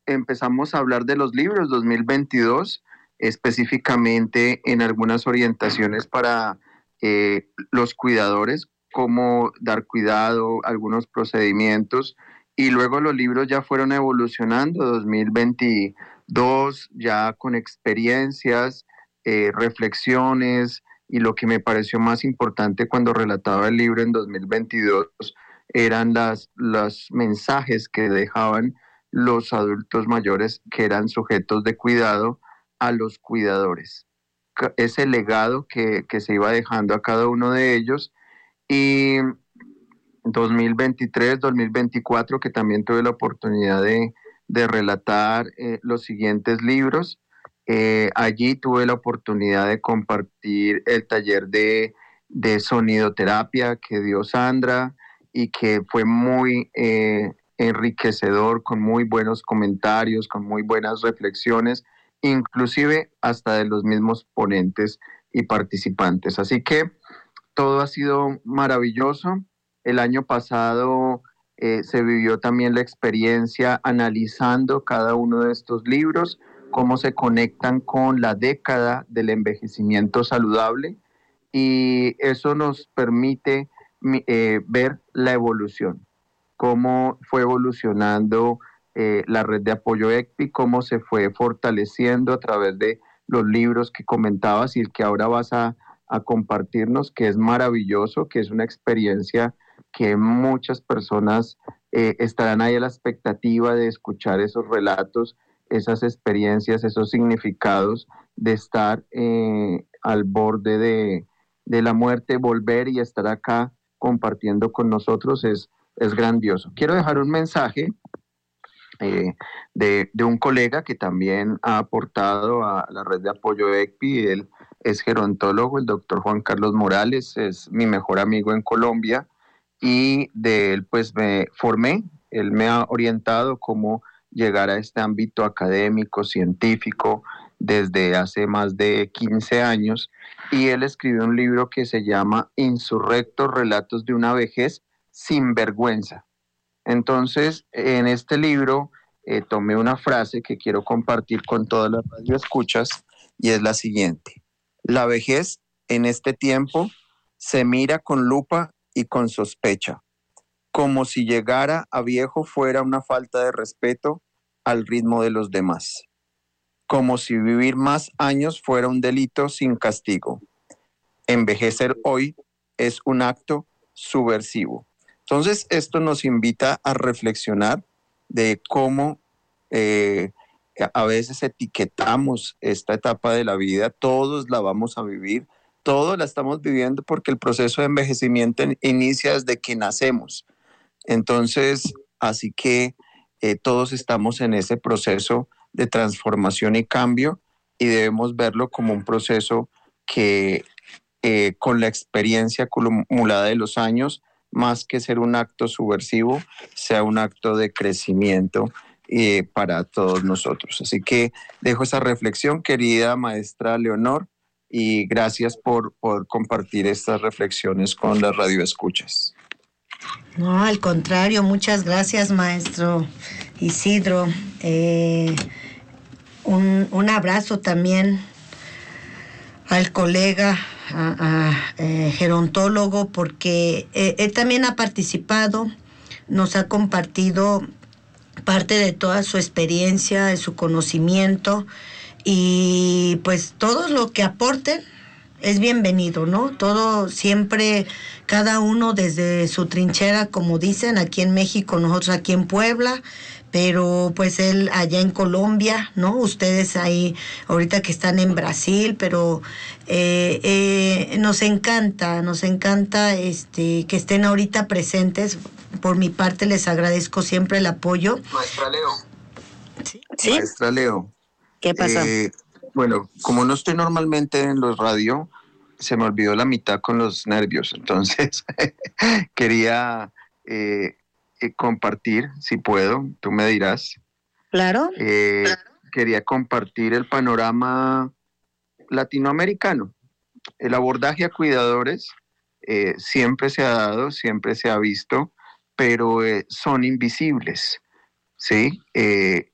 empezamos a hablar de los libros 2022, específicamente en algunas orientaciones para los cuidadores, cómo dar cuidado, algunos procedimientos, y luego los libros ya fueron evolucionando, 2022, ya con experiencias, reflexiones, y lo que me pareció más importante cuando relataba el libro en 2022 eran los mensajes que dejaban los adultos mayores que eran sujetos de cuidado a los cuidadores. Ese legado que se iba dejando a cada uno de ellos. Y 2023, 2024, que también tuve la oportunidad de relatar los siguientes libros. Allí tuve la oportunidad de compartir el taller de sonidoterapia que dio Sandra y que fue muy enriquecedor, con muy buenos comentarios, con muy buenas reflexiones, inclusive hasta de los mismos ponentes y participantes. Así que todo ha sido maravilloso. El año pasado se vivió también la experiencia analizando cada uno de estos libros, cómo se conectan con la década del envejecimiento saludable, y eso nos permite ver la evolución, cómo fue evolucionando la red de apoyo ECPI, cómo se fue fortaleciendo a través de los libros que comentabas y el que ahora vas a compartirnos, que es maravilloso, que es una experiencia que muchas personas estarán ahí a la expectativa de escuchar esos relatos, esas experiencias, esos significados de estar al borde de la muerte, volver y estar acá compartiendo con nosotros es grandioso. Quiero dejar un mensaje de un colega que también ha aportado a la red de apoyo ECPI. Él es gerontólogo, el doctor Juan Carlos Morales, es mi mejor amigo en Colombia, y de él pues me formé. Él me ha orientado cómo llegar a este ámbito académico, científico, desde hace más de 15 años, y él escribió un libro que se llama Insurrectos, Relatos de una vejez sin vergüenza. Entonces, en este libro tomé una frase que quiero compartir con todas las radioescuchas, y es la siguiente: la vejez en este tiempo se mira con lupa y con sospecha, como si llegara a viejo fuera una falta de respeto al ritmo de los demás, como si vivir más años fuera un delito sin castigo. Envejecer hoy es un acto subversivo. Entonces, esto nos invita a reflexionar de cómo a veces etiquetamos esta etapa de la vida. Todos la vamos a vivir, todos la estamos viviendo, porque el proceso de envejecimiento inicia desde que nacemos. Entonces, así que todos estamos en ese proceso de transformación y cambio, y debemos verlo como un proceso que con la experiencia acumulada de los años, más que ser un acto subversivo, sea un acto de crecimiento para todos nosotros. Así que dejo esa reflexión, querida maestra Leonor, y gracias por compartir estas reflexiones con las radioescuchas. No, al contrario, muchas gracias, maestro Isidro. Un abrazo también al colega, gerontólogo, porque él también ha participado, nos ha compartido parte de toda su experiencia, de su conocimiento, y pues todo lo que aporten es bienvenido, ¿no? Todo siempre, cada uno desde su trinchera, como dicen, aquí en México, nosotros aquí en Puebla, pero pues él allá en Colombia, ¿no? Ustedes ahí ahorita que están en Brasil, pero nos encanta que estén ahorita presentes. Por mi parte les agradezco siempre el apoyo. Maestra Leo. ¿Sí? Maestra Leo. ¿Qué pasa? Bueno, como no estoy normalmente en los radio, se me olvidó la mitad con los nervios, entonces quería compartir, si puedo, tú me dirás. Claro. Quería compartir el panorama latinoamericano. El abordaje a cuidadores siempre se ha dado, siempre se ha visto, pero son invisibles, ¿sí?